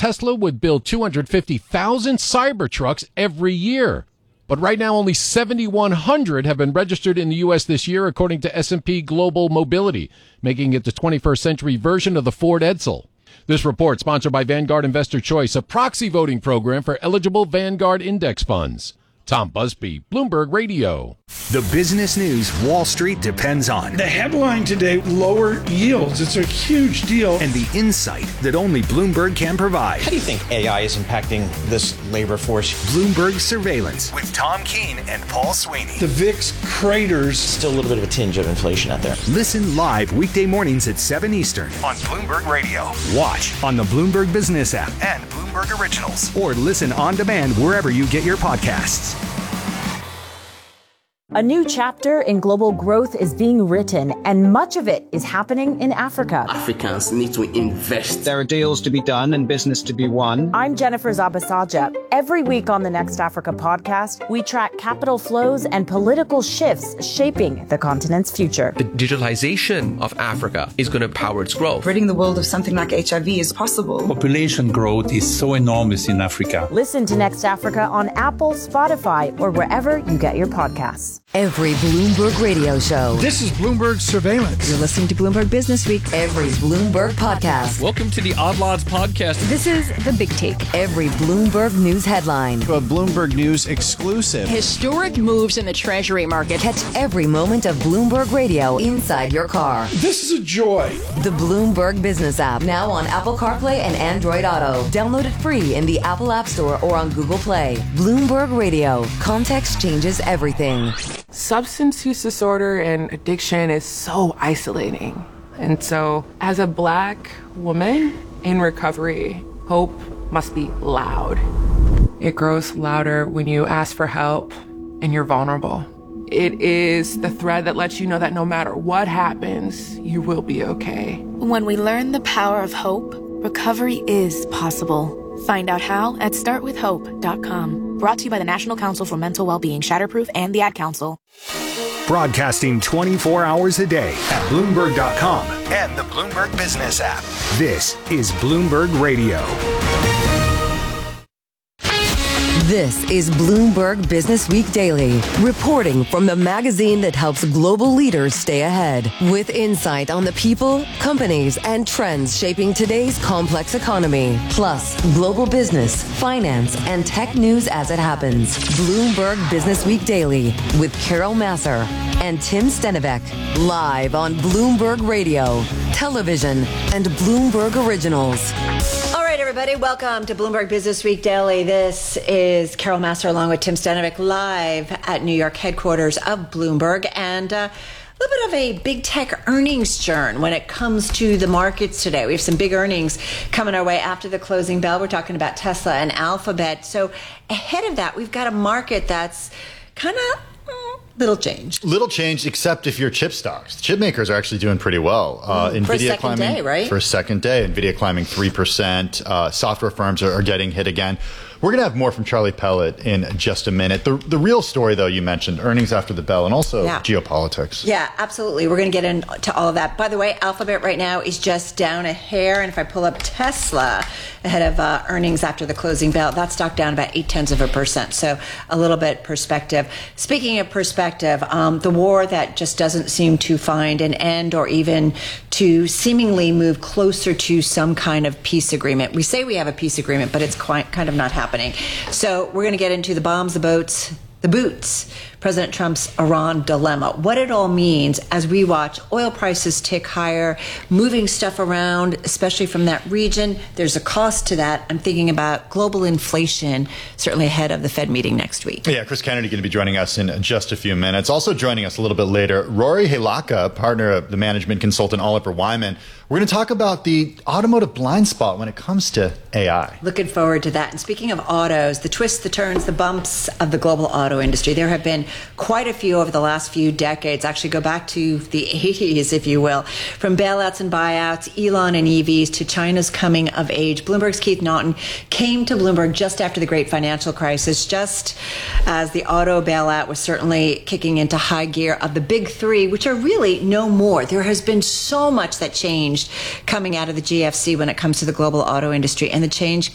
Tesla would build 250,000 Cybertrucks every year. But right now, only 7,100 have been registered in the U.S. this year, according to S&P Global Mobility, making it the 21st century version of the Ford Edsel. This report, sponsored by Vanguard Investor Choice, a proxy voting program for eligible Vanguard index funds. Tom Busby, Bloomberg Radio. The business news Wall Street depends on. The headline today, lower yields. It's a huge deal. And the insight that only Bloomberg can provide. How do you think AI is impacting this labor force? Bloomberg Surveillance with Tom Keene and Paul Sweeney. The VIX craters. Still a little bit of a tinge of inflation out there. Listen live weekday mornings at 7 Eastern on Bloomberg Radio. Watch on the Bloomberg Business app and Bloomberg Originals. Or listen on demand wherever you get your podcasts. A new chapter in global growth is being written, and much of it is happening in Africa. Africans need to invest. There are deals to be done and business to be won. I'm Jennifer Zabasaja. Every week on the Next Africa podcast, we track capital flows and political shifts shaping the continent's future. The digitalization of Africa is going to power its growth. Ridding the world of something like HIV is possible. Population growth is so enormous in Africa. Listen to Next Africa on Apple, Spotify, or wherever you get your podcasts. Every Bloomberg radio show. This is Bloomberg Surveillance. You're listening to Bloomberg Business Week. Every Bloomberg podcast. Welcome to the Odd Lots podcast. This is The Big Take. Every Bloomberg News headline. A Bloomberg News exclusive. Historic moves in the Treasury market. Catch every moment of Bloomberg Radio inside your car. This is a joy. The Bloomberg Business app. Now on Apple CarPlay and Android Auto. Download it free in the Apple App Store or on Google Play. Bloomberg Radio. Context changes everything. Substance use disorder and addiction is so isolating. And so, as a Black woman in recovery, hope must be loud. It grows louder when you ask for help and you're vulnerable. It is the thread that lets you know that no matter what happens, you will be okay. When we learn the power of hope, recovery is possible. Find out how at startwithhope.com. Brought to you by the National Council for Mental Wellbeing, Shatterproof, and the Ad Council. Broadcasting 24 hours a day at Bloomberg.com and the Bloomberg Business app. This is Bloomberg Radio. This is Bloomberg Business Week Daily, reporting from the magazine that helps global leaders stay ahead, with insight on the people, companies, and trends shaping today's complex economy, plus global business, finance, and tech news as it happens. Bloomberg Business Week Daily with Carol Massar and Tim Stenivek, live on Bloomberg Radio, television, and Bloomberg Originals. All right, everybody, welcome to Bloomberg Business Week Daily. This is Carol Massar along with Tim Stenivek, live at New York headquarters of Bloomberg, and a little bit of a big tech earnings churn when it comes to the markets today. We have some big earnings coming our way after the closing bell. We're talking about Tesla and Alphabet. So ahead of that, we've got a market that's kind of little change, except if you're chip stocks. The chip makers are actually doing pretty well. For a second day, right? For a second day. NVIDIA climbing 3%. Software firms are getting hit again. We're going to have more from Charlie Pellet in just a minute. The real story, though, you mentioned earnings after the bell and also geopolitics. Yeah, absolutely. We're going to get into all of that. By the way, Alphabet right now is just down a hair. And if I pull up Tesla ahead of earnings after the closing bell, that stock down about 0.8%. So a little bit perspective. Speaking of perspective, the war that just doesn't seem to find an end or even to seemingly move closer to some kind of peace agreement. We say we have a peace agreement, but it's kind of not happening. So we're going to get into the bombs, the boats, the boots, President Trump's Iran dilemma, what it all means as we watch oil prices tick higher, moving stuff around, especially from that region. There's a cost to that. I'm thinking about global inflation, certainly ahead of the Fed meeting next week. Yeah, Chris Kennedy going to be joining us in just a few minutes. Also joining us a little bit later, Rory Halaka, partner of the management consultant Oliver Wyman. We're going to talk about the automotive blind spot when it comes to AI. Looking forward to that. And speaking of autos, the twists, the turns, the bumps of the global auto industry, there have been quite a few over the last few decades, actually go back to the 80s, if you will, from bailouts and buyouts, Elon and EVs, to China's coming of age. Bloomberg's Keith Naughton came to Bloomberg just after the great financial crisis, just as the auto bailout was certainly kicking into high gear of the big three, which are really no more. There has been so much that changed coming out of the GFC when it comes to the global auto industry, and the change